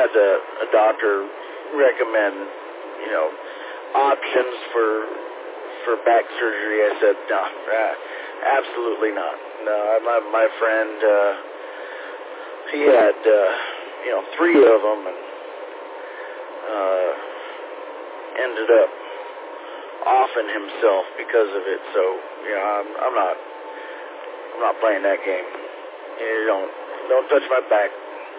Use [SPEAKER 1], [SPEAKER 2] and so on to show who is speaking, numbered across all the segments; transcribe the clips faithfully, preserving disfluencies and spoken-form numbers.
[SPEAKER 1] had a, a doctor recommend, you know, options for for back surgery. I said, no, uh, absolutely not. No, my my friend, uh, he had, uh, you know, three of them, and uh, ended up offing himself because of it. So, you know, I'm, I'm not, I'm not playing that game. You don't, don't touch my back.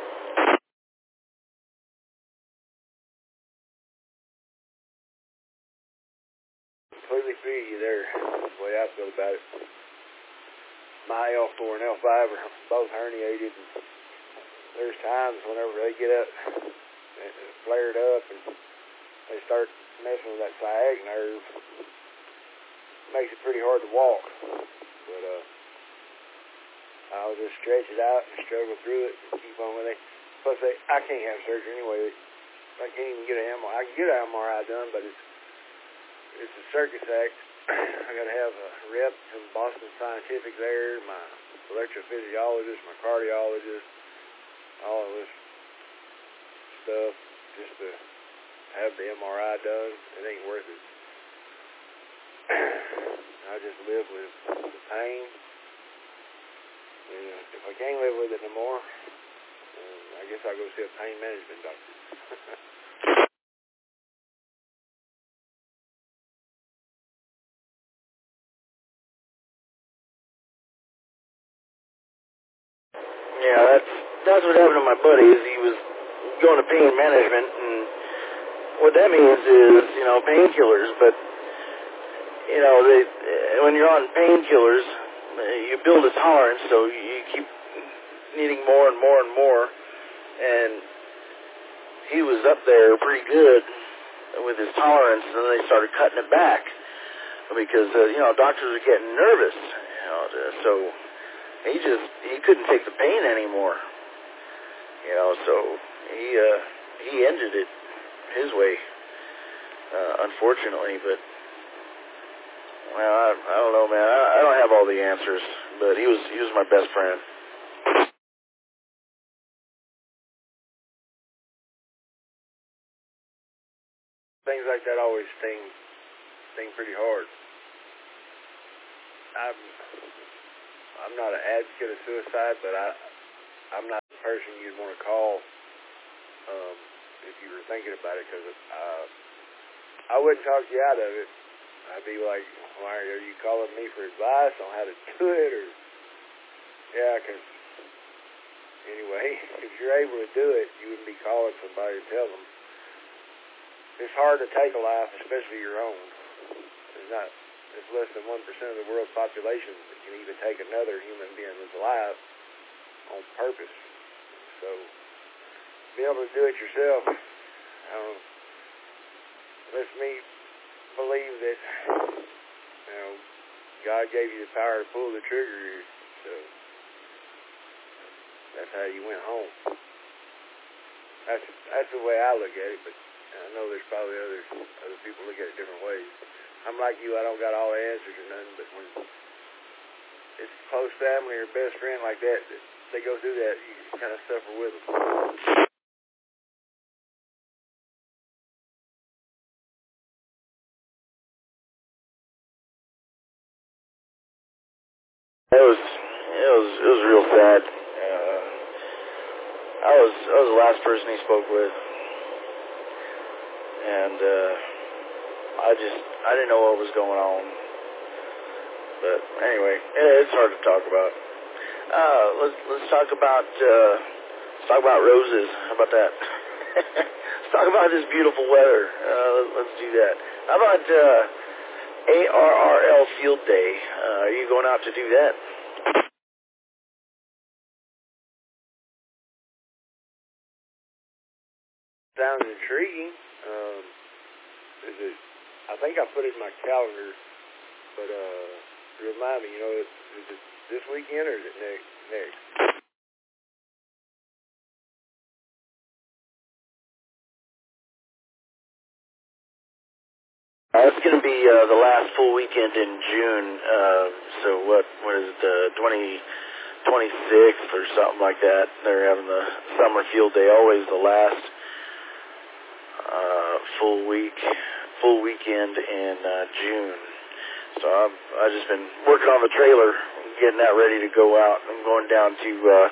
[SPEAKER 2] Completely feel you there, the way I feel about it. My L four and L five are both herniated, and there's times whenever they get up, and flared up, and they start messing with that sciatic nerve, it makes it pretty hard to walk. But uh, I'll just stretch it out and struggle through it and keep on with it. Plus, they, I can't have surgery anyway. I can't even get an M R I. I can get an M R I done, but it's it's a circus act. I got to have a rep from Boston Scientific there, my electrophysiologist, my cardiologist, all of this stuff just to have the M R I done. It ain't worth it. I just live with the pain. And if I can't live with it no more, I guess I'll go see a pain management doctor.
[SPEAKER 1] Yeah, that's that's what happened to my buddy. Is he was going to pain management, and what that means is, you know, painkillers. But you know, they when you're on painkillers, you build a tolerance, so you keep needing more and more and more. And he was up there pretty good with his tolerance, and then they started cutting it back because uh, you know, doctors are getting nervous. You know, so. He just, he couldn't take the pain anymore, you know, so he, uh, he ended it his way, uh, unfortunately, but, well, I, I don't know, man, I, I don't have all the answers, but he was, he was my best friend.
[SPEAKER 2] Things like that always sting, sting pretty hard. I'm, I'm not an advocate of suicide, but I, I'm not the person you'd want to call um, if you were thinking about it, because uh, I wouldn't talk you out of it. I'd be like, why are you calling me for advice on how to do it? Or yeah, because anyway, if you're able to do it, you wouldn't be calling somebody to tell them. It's hard to take a life, especially your own. It's not. It's less than one percent of the world's population that can even take another human being that's alive on purpose. So, be able to do it yourself, I don't know, lets me believe that, you know, God gave you the power to pull the trigger, so that's how you went home. That's that's the way I look at it, but I know there's probably other other people look at it different ways. I'm like you, I don't got all the answers or nothing, but when it's close family or best friend like that, that they go through that, you kind of suffer with them.
[SPEAKER 1] It was, it was, it was real sad. Uh, I was, I was the last person he spoke with, and uh, I just, I didn't know what was going on. But anyway, it's hard to talk about. Uh, let's let's talk about uh, let's talk about roses. How about that? Let's talk about this beautiful weather. Uh, let's, let's do that. How about uh, A R R L Field Day? Uh, are you going out to do that?
[SPEAKER 2] Sounds intriguing. Um, is it? I think I put it in my calendar, but uh, remind me. You know, is, is it this weekend or is it next? Next.
[SPEAKER 1] Uh, it's going to be uh, the last full weekend in June. Uh, so what? What is it? The twenty twenty sixth or something like that? They're having the summer field day. Always the last full week, full weekend in uh, June. So I've, I've just been working on the trailer, getting that ready to go out. I'm going down to uh,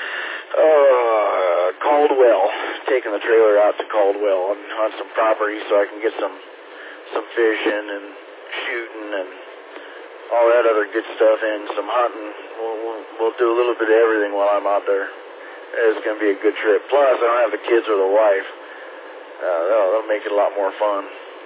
[SPEAKER 1] uh, Caldwell, taking the trailer out to Caldwell on, on some property so I can get some some fishing and shooting and all that other good stuff in, some hunting. We'll, we'll, we'll do a little bit of everything while I'm out there. It's going to be a good trip. Plus, I don't have the kids or the wife. Uh, that'll, that'll make it a lot more fun.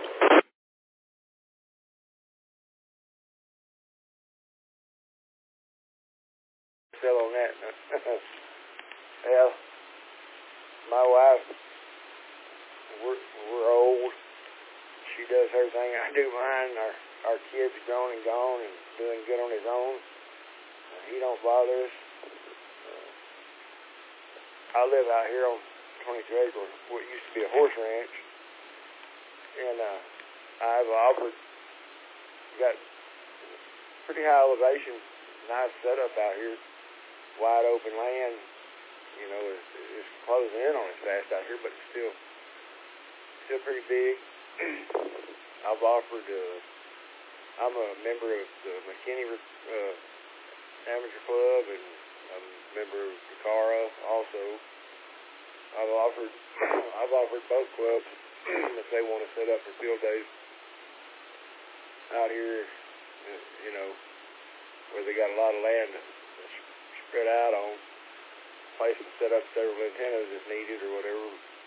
[SPEAKER 2] Still on that. Well, my wife, we're, we're old. She does her thing. I do mine. Our, our kid's grown and gone and doing good on his own. Uh, he don't bother us. Uh, I live out here on twenty-two acres, what used to be a horse ranch. And uh, I've offered, got pretty high elevation, nice setup out here, wide open land. You know, it's, it's closing in on us fast out here, but it's still, still pretty big. I've offered, uh, I'm a member of the McKinney uh, Amateur Club, and I'm a member of Takara also. I've offered, I've offered both clubs if they want to set up for field days out here, you know, where they got a lot of land to spread out on, place to set up several antennas if needed or whatever.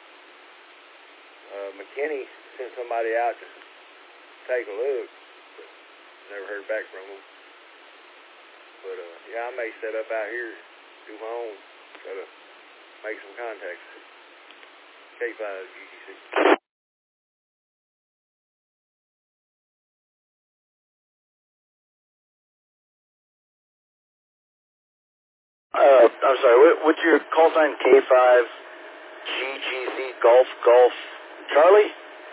[SPEAKER 2] Uh, McKinney sent somebody out to take a look, but never heard back from them. But uh, yeah, I may set up out here, do my own, try to make some contacts. K five G T C.
[SPEAKER 1] Uh, I'm sorry, what, what's your call sign? K five G G C Golf Golf Charlie?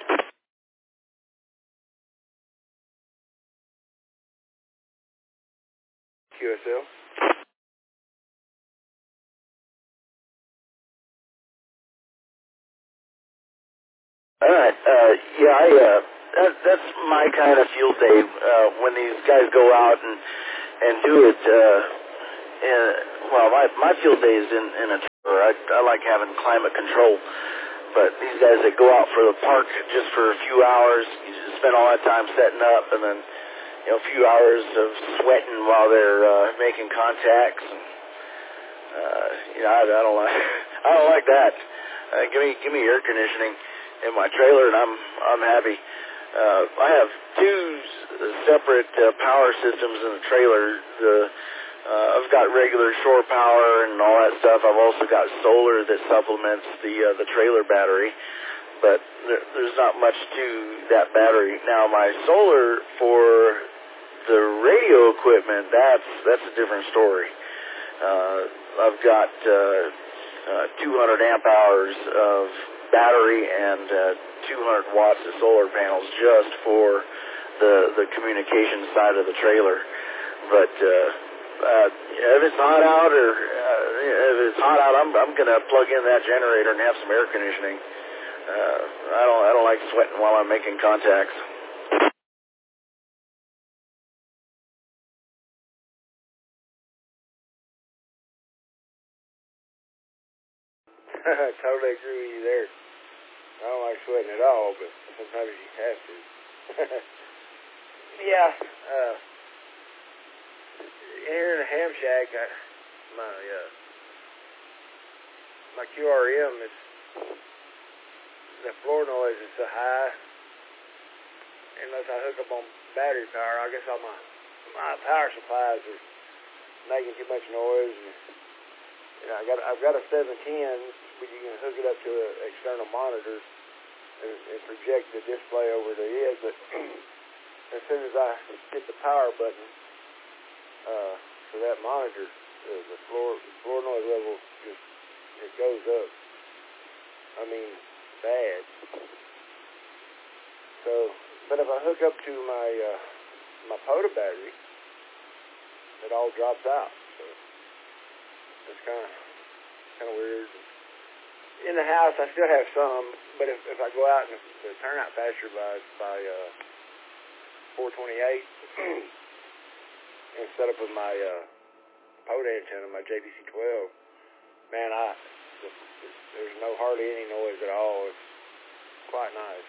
[SPEAKER 2] Q S L.
[SPEAKER 1] All right. Uh, yeah, I, uh, that, that's my kind of field day uh, when these guys go out and and do it. Uh, in, well, my my field day is in in a trailer. I, I like having climate control, but these guys that go out for the park just for a few hours, you just spend all that time setting up, and then you know a few hours of sweating while they're uh, making contacts. And, uh, you know, I, I don't like I don't like that. Uh, give me give me air conditioning in my trailer, and I'm I'm happy. Uh, I have two separate uh, power systems in the trailer. The uh, I've got regular shore power and all that stuff. I've also got solar that supplements the uh, the trailer battery, but there, there's not much to that battery. Now my solar for the radio equipment, that's that's a different story. Uh, I've got uh, uh, two hundred amp hours of battery and uh, two hundred watts of solar panels just for the the communication side of the trailer. But uh, uh, if it's hot out, or uh, if it's hot out, I'm I'm gonna plug in that generator and have some air conditioning. Uh, I don't I don't like sweating while I'm making contacts.
[SPEAKER 2] I totally agree with you there. I don't like sweating at all, but sometimes you have to. Yeah. Uh, here in the ham shack, I, my uh, my Q R M is, the floor noise is so high. Unless I hook up on battery power, I guess all my my power supplies are making too much noise. And, you know, I got I've got a seven ten, but you can hook it up to an external monitor and, and project the display over the it. But as soon as I hit the power button uh, for that monitor, the, the floor the floor noise level just it goes up. I mean, bad. So, but if I hook up to my uh, my POTA battery, it all drops out. So it's kind of kind of weird. in the house, I still have some, but if, if I go out in the, the turnout pasture by by uh, four twenty-eight and set up with my uh, Poda antenna, my J B C twelve, man, I there's no hardly any noise at all. It's quite nice.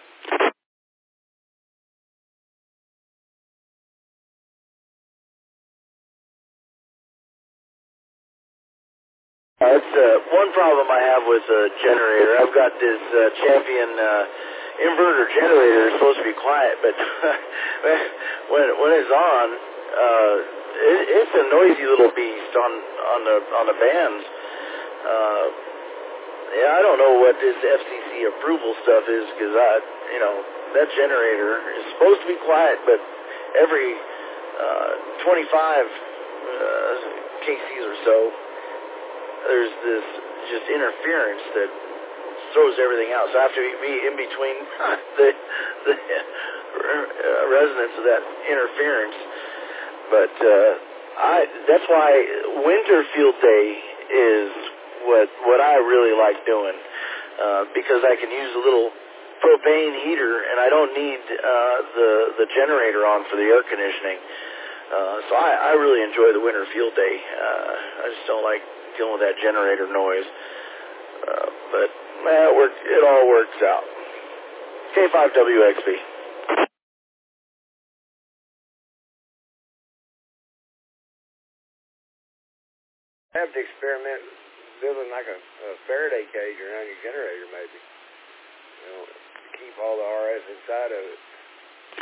[SPEAKER 1] That's uh, one problem I have with a generator. I've got this uh, Champion uh, inverter generator. It's supposed to be quiet, but when when it's on, uh, it, it's a noisy little beast on on the on the bands. Uh, yeah, I don't know what this F C C approval stuff is, because I, you know, that generator is supposed to be quiet, but every uh, twenty-five uh, K Cs or so, there's this just interference that throws everything out. So I have to be in between the, the uh, resonance of that interference. But uh, I that's why winter field day is what what I really like doing, uh, because I can use a little propane heater and I don't need uh, the the generator on for the air conditioning. Uh, so I, I really enjoy the winter field day. Uh, I just don't like dealing with that generator noise. Uh, but, man, it, works, it all works out. K five W X B.
[SPEAKER 2] I have to experiment building like a, a Faraday cage around your generator, maybe. You know, to keep all the R F inside of it.